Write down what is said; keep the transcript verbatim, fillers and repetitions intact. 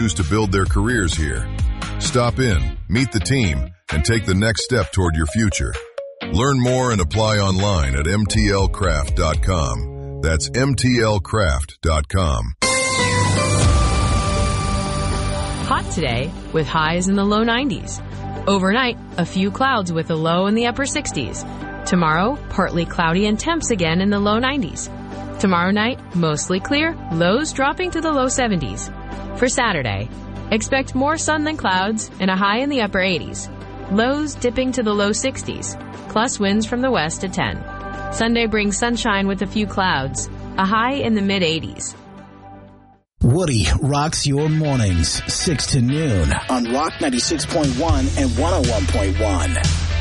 choose to build their careers here. Stop in, meet the team, and take the next step toward your future. Learn more and apply online at m t l craft dot com. That's m t l craft dot com. Hot today with highs in the low nineties. Overnight, a few clouds with a low in the upper sixties. Tomorrow, partly cloudy and temps again in the low nineties. Tomorrow night, mostly clear, lows dropping to the low seventies. For Saturday, expect more sun than clouds and a high in the upper eighties. Lows dipping to the low sixties, plus winds from the west at ten. Sunday brings sunshine with a few clouds, a high in the mid eighties. Woody rocks your mornings, six to noon on Rock ninety-six point one and one oh one point one.